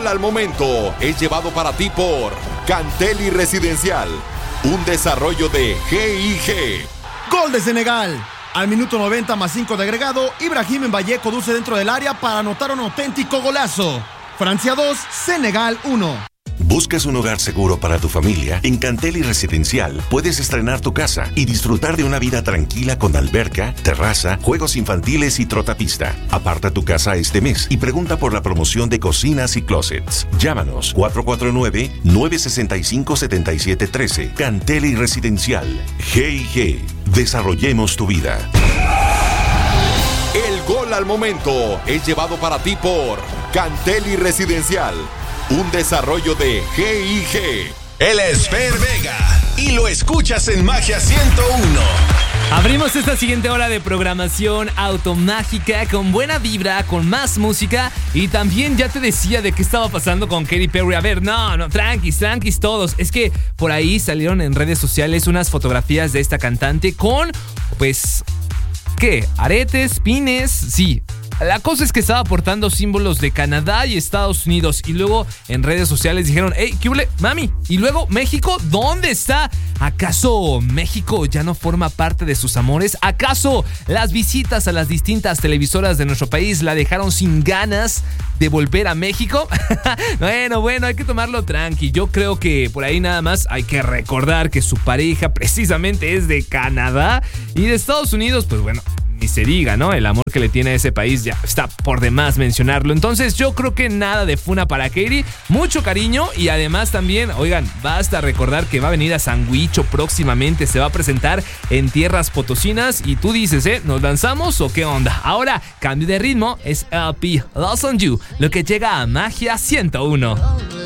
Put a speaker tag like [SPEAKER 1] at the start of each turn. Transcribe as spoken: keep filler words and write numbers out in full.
[SPEAKER 1] gol al momento es llevado para ti por Canteli Residencial, un desarrollo de G I G.
[SPEAKER 2] Gol de Senegal. Al minuto noventa más cinco de agregado, Ibrahim Mbaye conduce dentro del área para anotar un auténtico golazo. Francia dos, Senegal uno.
[SPEAKER 3] ¿Buscas un hogar seguro para tu familia? En Canteli Residencial puedes estrenar tu casa y disfrutar de una vida tranquila con alberca, terraza, juegos infantiles y trotapista. Aparta tu casa este mes y pregunta por la promoción de cocinas y closets. Llámanos cuatro cuatro nueve, nueve seis cinco, siete siete uno tres. Canteli Residencial. G I G. Desarrollemos tu vida.
[SPEAKER 1] El gol al momento es llevado para ti por Canteli Residencial, un desarrollo de G I G.
[SPEAKER 4] Él es Fer Vega y lo escuchas en Magia ciento uno.
[SPEAKER 5] Abrimos esta siguiente hora de programación automágica con buena vibra, con más música y también ya te decía de qué estaba pasando con Katy Perry. A ver, no, no, tranquis, tranquis todos. Es que por ahí salieron en redes sociales unas fotografías de esta cantante con, pues, ¿qué? Aretes, pines, sí. La cosa es que estaba portando símbolos de Canadá y Estados Unidos y luego en redes sociales dijeron, hey, ¿qué huele, mami? Y luego, ¿México? ¿Dónde está? ¿Acaso México ya no forma parte de sus amores? ¿Acaso las visitas a las distintas televisoras de nuestro país la dejaron sin ganas de volver a México? Bueno, bueno, hay que tomarlo tranqui. Yo creo que por ahí nada más hay que recordar que su pareja precisamente es de Canadá y de Estados Unidos, pues bueno, ni se diga, ¿no? El amor que le tiene a ese país ya está por demás mencionarlo. Entonces yo creo que nada de funa para Katy, mucho cariño y además también, oigan, basta recordar que va a venir a San Huicho próximamente, se va a presentar en tierras potosinas y tú dices, ¿eh? ¿Nos lanzamos o qué onda? Ahora, cambio de ritmo, es L P Lost on You, lo que llega a Magia ciento uno.